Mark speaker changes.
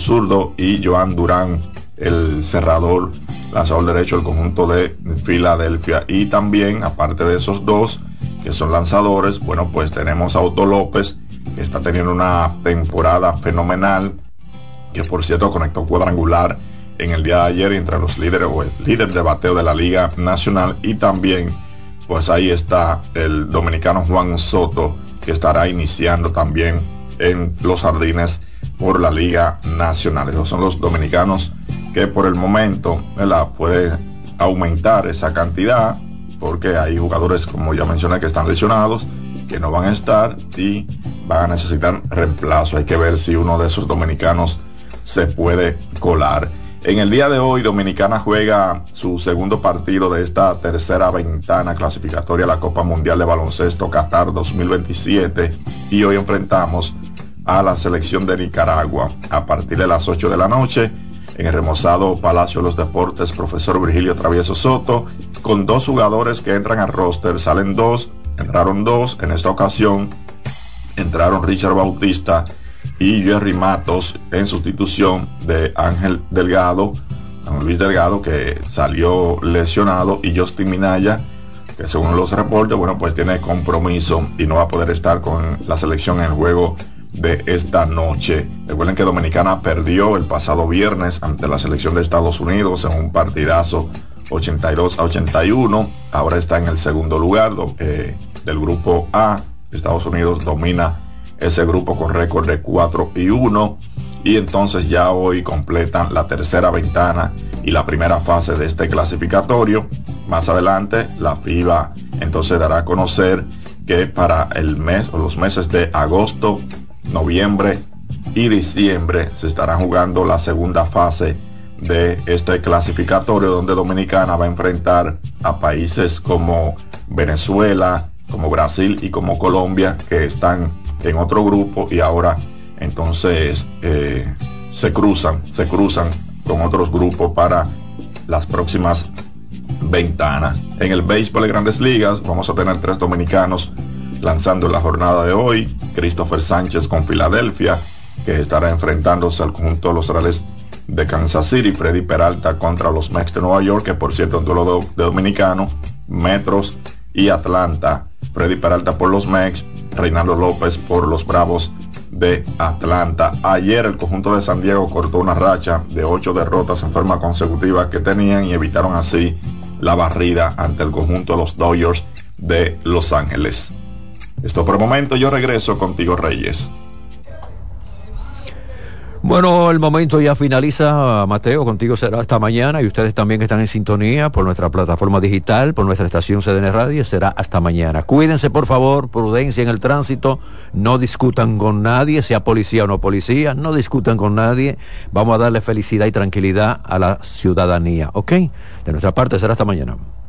Speaker 1: zurdo, y Joan Durán, el cerrador, lanzador derecho del conjunto de Filadelfia. Y también, aparte de esos dos que son lanzadores, bueno, pues tenemos a Otto López, que está teniendo una temporada fenomenal, que por cierto conectó cuadrangular en el día de ayer entre los líderes, o el líder de bateo de la Liga Nacional. Y también pues ahí está el dominicano Juan Soto, que estará iniciando también en los Jardines por la Liga Nacional. Esos son los dominicanos que por el momento, ¿verdad?, puede aumentar esa cantidad, porque hay jugadores, como ya mencioné, que están lesionados, que no van a estar y van a necesitar reemplazo. Hay que ver si uno de esos dominicanos se puede colar. En el día de hoy, Dominicana juega su segundo partido de esta tercera ventana clasificatoria a la Copa Mundial de Baloncesto Qatar 2027, y hoy enfrentamos a la selección de Nicaragua a partir de las 8 de la noche en el remozado Palacio de los Deportes Profesor Virgilio Travieso Soto, con dos jugadores que entran al roster. Salen dos, entraron dos. En esta ocasión entraron Richard Bautista y Jerry Matos en sustitución de Ángel Luis Delgado, que salió lesionado, y Justin Minaya, que según los reportes, bueno, pues tiene compromiso y no va a poder estar con la selección en el juego de esta noche. Recuerden que Dominicana perdió el pasado viernes ante la selección de Estados Unidos en un partidazo 82-81. Ahora está en el segundo lugar del grupo A. Estados Unidos domina ese grupo con récord de 4-1, y entonces ya hoy completan la tercera ventana y la primera fase de este clasificatorio. Más adelante la FIBA entonces dará a conocer que para el mes o los meses de agosto, noviembre y diciembre se estará jugando la segunda fase de este clasificatorio, donde Dominicana va a enfrentar a países como Venezuela, como Brasil y como Colombia, que están en otro grupo, y ahora entonces se cruzan con otros grupos para las próximas ventanas. En el béisbol de Grandes Ligas vamos a tener 3 dominicanos lanzando en la jornada de hoy. Christopher Sánchez con Filadelfia, que estará enfrentándose al conjunto de los Reales de Kansas City. Freddy Peralta contra los Mets de Nueva York, que por cierto un duelo de dominicano, Metros y Atlanta. Freddy Peralta por los Mets, Reinaldo López por los Bravos de Atlanta. Ayer el conjunto de San Diego cortó una racha de 8 derrotas en forma consecutiva que tenían, y evitaron así la barrida ante el conjunto de los Dodgers de Los Ángeles. Esto por el momento. Yo regreso contigo, Reyes.
Speaker 2: Bueno, el momento ya finaliza, Mateo. Contigo será hasta mañana, y ustedes también que están en sintonía por nuestra plataforma digital, por nuestra estación CDN Radio, será hasta mañana. Cuídense, por favor, prudencia en el tránsito, no discutan con nadie, sea policía o no policía, no discutan con nadie. Vamos a darle felicidad y tranquilidad a la ciudadanía, ¿ok? De nuestra parte será hasta mañana.